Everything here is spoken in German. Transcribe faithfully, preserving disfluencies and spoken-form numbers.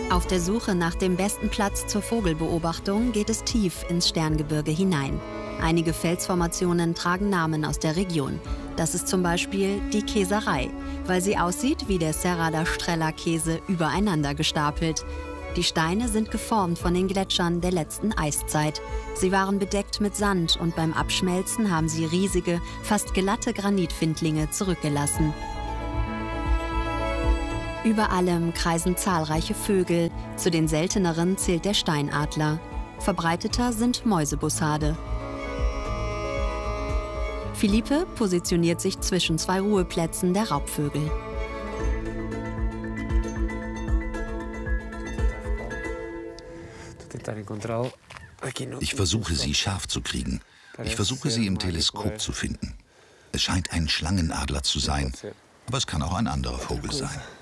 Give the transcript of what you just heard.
Auf der Suche nach dem besten Platz zur Vogelbeobachtung geht es tief ins Sterngebirge hinein. Einige Felsformationen tragen Namen aus der Region. Das ist zum Beispiel die Käserei, weil sie aussieht wie der Serra da Estrella Käse übereinander gestapelt. Die Steine sind geformt von den Gletschern der letzten Eiszeit. Sie waren bedeckt mit Sand und beim Abschmelzen haben sie riesige, fast glatte Granitfindlinge zurückgelassen. Über allem kreisen zahlreiche Vögel. Zu den selteneren zählt der Steinadler. Verbreiteter sind Mäusebussarde. Felipe positioniert sich zwischen zwei Ruheplätzen der Raubvögel. Ich versuche, sie scharf zu kriegen. Ich versuche, sie im Teleskop zu finden. Es scheint ein Schlangenadler zu sein, aber es kann auch ein anderer Vogel sein.